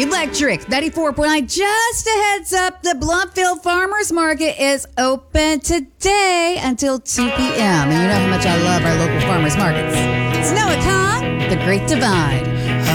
Electric 94.9. Just a heads up, the Bluntfield Farmers Market is open today until 2 p.m. And you know how much I love our local farmers markets. It's Noah Khan, The Great Divide.